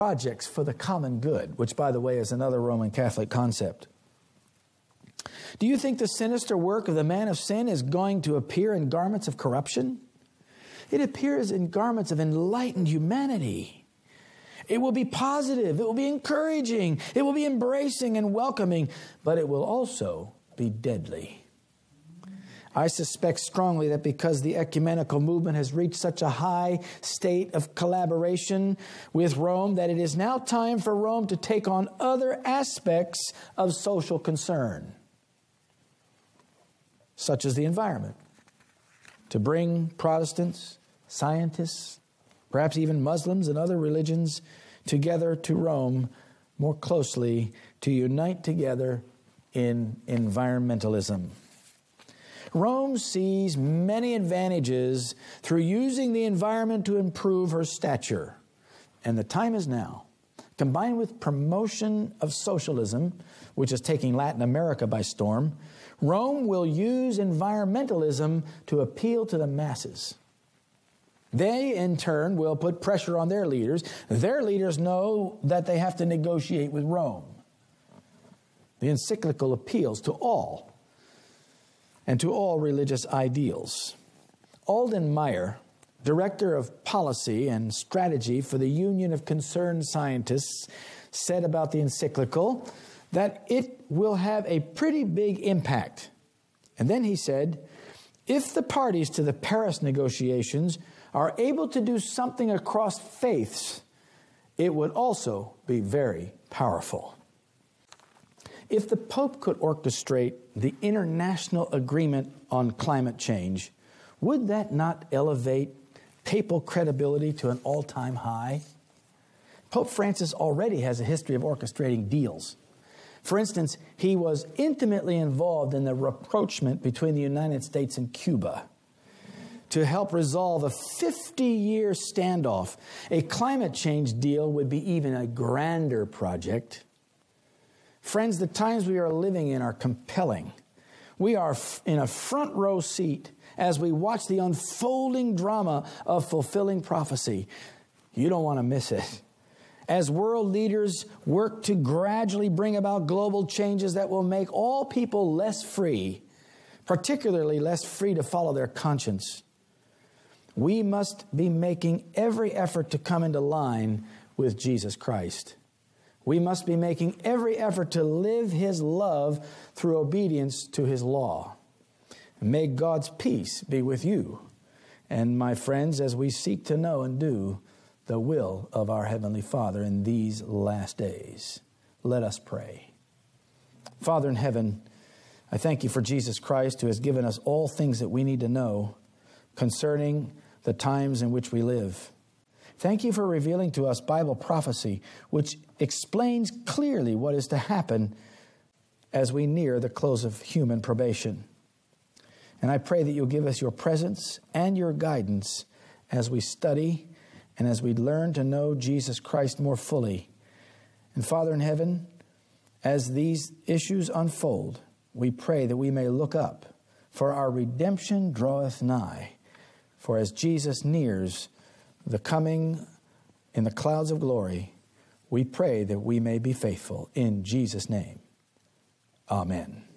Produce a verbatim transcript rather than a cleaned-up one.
projects for the common good, which, by the way, is another Roman Catholic concept. Do you think the sinister work of the man of sin is going to appear in garments of corruption? It appears in garments of enlightened humanity. It will be positive. It will be encouraging. It will be embracing and welcoming, but it will also be deadly. I suspect strongly that because the ecumenical movement has reached such a high state of collaboration with Rome, that it is now time for Rome to take on other aspects of social concern, such as the environment, to bring Protestants, scientists, perhaps even Muslims and other religions together to Rome more closely, to unite together in environmentalism. Rome sees many advantages through using the environment to improve her stature. And the time is now. Combined with promotion of socialism, which is taking Latin America by storm, Rome will use environmentalism to appeal to the masses. They, in turn, will put pressure on their leaders. Their leaders know that they have to negotiate with Rome. The encyclical appeals to all and to all religious ideals. Alden Meyer, Director of Policy and Strategy for the Union of Concerned Scientists, said about the encyclical that it will have a pretty big impact. And then he said, if the parties to the Paris negotiations are able to do something across faiths, it would also be very powerful. If the Pope could orchestrate the international agreement on climate change, would that not elevate papal credibility to an all-time high? Pope Francis already has a history of orchestrating deals. For instance, he was intimately involved in the rapprochement between the United States and Cuba to help resolve a fifty-year standoff. A climate change deal would be even a grander project. Friends, the times we are living in are compelling. We are in a front row seat as we watch the unfolding drama of fulfilling prophecy. You don't want to miss it. As world leaders work to gradually bring about global changes that will make all people less free, particularly less free to follow their conscience, we must be making every effort to come into line with Jesus Christ. We must be making every effort to live His love through obedience to His law. May God's peace be with you and my friends as we seek to know and do the will of our Heavenly Father in these last days. Let us pray. Father in heaven, I thank you for Jesus Christ, who has given us all things that we need to know concerning the times in which we live. Thank you for revealing to us Bible prophecy, which explains clearly what is to happen as we near the close of human probation. And I pray that you'll give us your presence and your guidance as we study and as we learn to know Jesus Christ more fully. And Father in heaven, as these issues unfold, we pray that we may look up, for our redemption draweth nigh. For as Jesus nears the coming in the clouds of glory, we pray that we may be faithful. In Jesus' name, amen.